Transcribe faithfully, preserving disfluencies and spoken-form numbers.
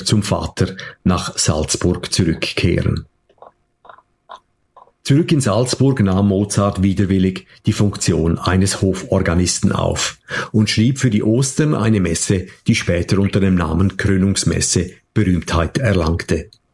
zum Vater nach Salzburg zurückkehren. Zurück in Salzburg nahm Mozart widerwillig die Funktion eines Hoforganisten auf und schrieb für die Ostern eine Messe, die später unter dem Namen Krönungsmesse Berühmtheit erlangte.